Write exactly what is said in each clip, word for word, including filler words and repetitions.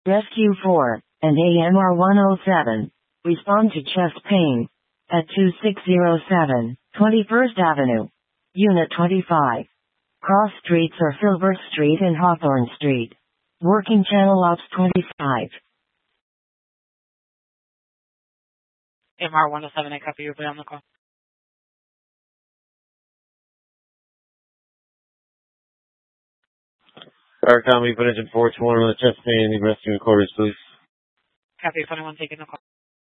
Rescue four and A M R one oh seven. Respond to chest pain at two six zero seven, twenty-first Avenue. Unit twenty-five. Cross streets are Filbert Street and Hawthorne Street. Working channel ops twenty-five. A M R one oh seven, I copy you, on the call. Star Comedy, put engine four twenty with chest pain, need rescue in quarters, please. Copy twenty-one, taking the call.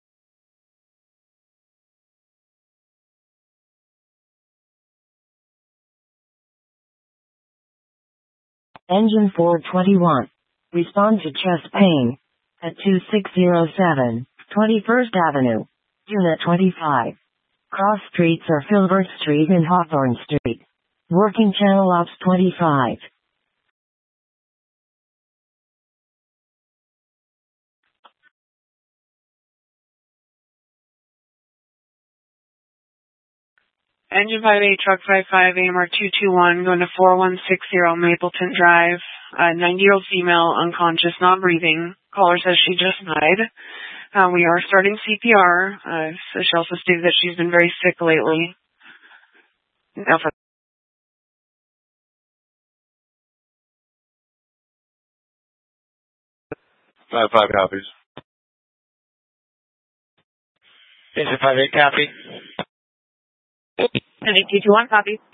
Engine four twenty-one. Respond to chest pain at two six zero seven, twenty-first Avenue. Unit twenty-five. Cross streets are Filbert Street and Hawthorne Street. Working channel ops twenty-five. Engine five eight, truck five five, A M R two two one, going to four one six zero Mapleton Drive. Uh, ninety-year-old female, unconscious, not breathing. Caller says she just died. Uh, we are starting C P R. Uh, so she also stated that she's been very sick lately. Now for Five five copies. Engine five eight, copy. Engine two two one, copy.